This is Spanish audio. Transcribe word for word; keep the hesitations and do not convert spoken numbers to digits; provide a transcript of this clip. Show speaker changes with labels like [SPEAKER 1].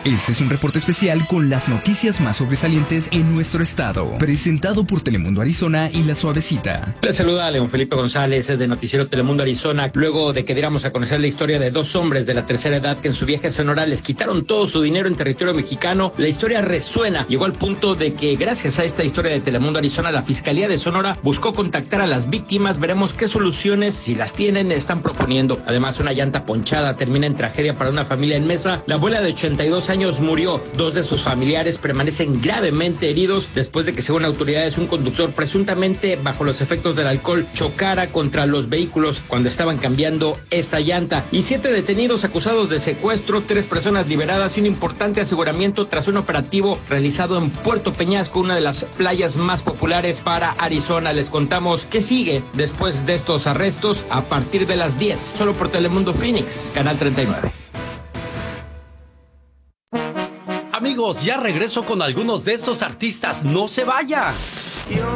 [SPEAKER 1] Este es un reporte especial con las noticias más sobresalientes en nuestro estado, presentado por Telemundo Arizona y La Suavecita.
[SPEAKER 2] Les saluda León Felipe González de Noticiero Telemundo Arizona. Luego de que diéramos a conocer la historia de dos hombres de la tercera edad que en su viaje a Sonora les quitaron todo su dinero en territorio mexicano, la historia resuena. Llegó al punto de que gracias a esta historia de Telemundo Arizona, la Fiscalía de Sonora buscó contactar a las víctimas. Veremos qué soluciones, si las tienen, están proponiendo. Además, una llanta ponchada termina en tragedia para una familia en Mesa. La abuela de ochenta y dos años murió. Dos de sus familiares permanecen gravemente heridos después de que, según autoridades, un conductor presuntamente bajo los efectos del alcohol chocara contra los vehículos cuando estaban cambiando esta llanta. Y siete detenidos acusados de secuestro, tres personas liberadas y un importante aseguramiento tras un operativo realizado en Puerto Peñasco, una de las playas más populares para Arizona. Les contamos qué sigue después de estos arrestos a partir de las diez, solo por Telemundo Phoenix, Canal treinta y nueve.
[SPEAKER 3] Amigos, ya regreso con algunos de estos artistas. ¡No se vaya!
[SPEAKER 4] Yo